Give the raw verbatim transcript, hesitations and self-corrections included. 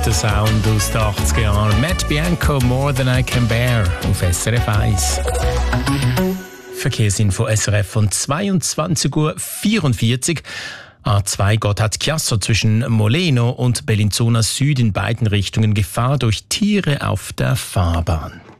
guter Sound aus den achtziger Jahren. Matt Bianco, More Than I Can Bear auf S R F eins. Verkehrsinfo S R F von zweiundzwanzig Uhr vierundvierzig. A zwei Gotthard Chiasso zwischen Moleno und Bellinzona Süd in beiden Richtungen Gefahr durch Tiere auf der Fahrbahn.